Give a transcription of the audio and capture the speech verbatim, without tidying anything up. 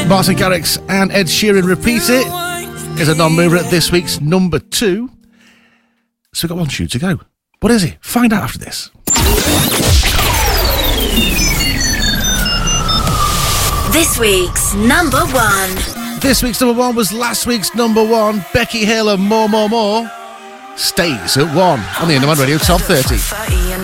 Martin Garrix and Ed Sheeran Repeat It is a non-mover at this week's number two. So we've got one tune to go. What is it? Find out after this. This week's number one. This week's number one was last week's number one. Becky Hill and More, More, More stays at one on the Underman Radio Top thirty.